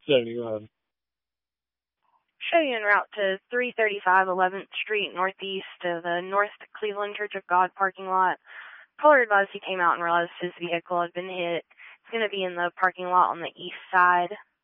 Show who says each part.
Speaker 1: 70, go ahead.
Speaker 2: Show you en route to 335 11th Street, northeast of the North Cleveland Church of God parking lot. Caller advised he came out and realized his vehicle had been hit. It's going to be in the parking lot on the east side.